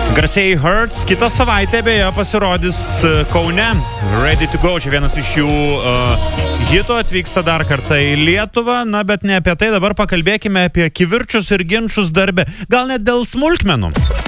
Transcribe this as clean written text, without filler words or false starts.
Garsiai Hurts kitą savaitę beje pasirodys Kaune. Ready to go, čia vienas iš jų hitų, atvyksta dar kartą į Lietuvą. Na, bet ne apie tai, dabar pakalbėkime apie kivirčius ir ginčius darbe. Gal net dėl smulkmenų.